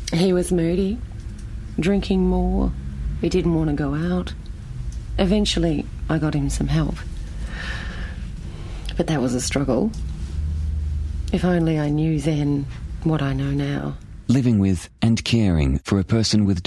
He was moody, drinking more. He didn't want to go out. Eventually, I got him some help. But that was a struggle. If only I knew then what I know now. Living with and caring for a person with